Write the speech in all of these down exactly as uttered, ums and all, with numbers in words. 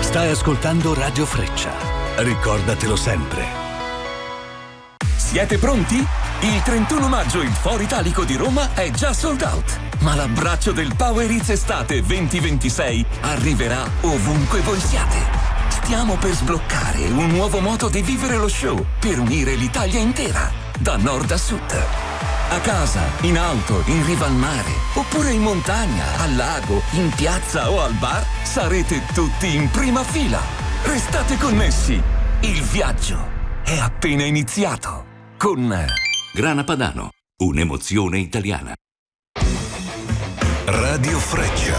Stai ascoltando Radio Freccia. Ricordatelo sempre. Siete pronti? Il trentuno maggio il Foro Italico di Roma è già sold out. Ma l'abbraccio del Power Hits Estate venti ventisei arriverà ovunque voi siate. Stiamo per sbloccare un nuovo modo di vivere lo show per unire l'Italia intera, da nord a sud. A casa, in auto, in riva al mare, oppure in montagna, al lago, in piazza o al bar, sarete tutti in prima fila. Restate connessi. Il viaggio è appena iniziato. Con Grana Padano, un'emozione italiana. Radio Freccia.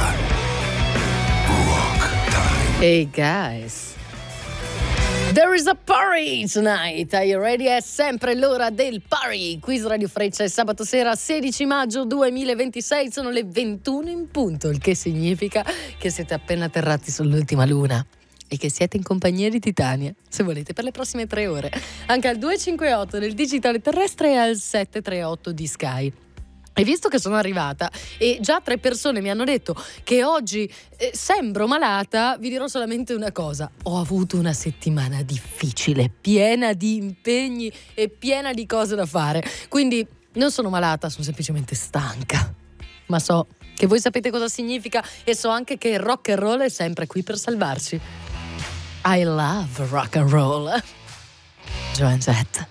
Walk Time. Hey guys. There is a party tonight. Are you ready? È sempre l'ora del party. Quiz Radio Freccia è sabato sera sedici maggio duemilaventisei. Sono le ventuno in punto, il che significa che siete appena atterrati sull'ultima luna e che siete in compagnia di Titania, se volete, per le prossime tre ore. Anche al due cinque otto del digitale terrestre e al sette tre otto di Sky. E visto che sono arrivata e già tre persone mi hanno detto che oggi eh, sembro malata, vi dirò solamente una cosa: ho avuto una settimana difficile, piena di impegni e piena di cose da fare. Quindi non sono malata, sono semplicemente stanca. Ma so che voi sapete cosa significa e so anche che il rock and roll è sempre qui per salvarci. I love rock and roll. Joan Jett.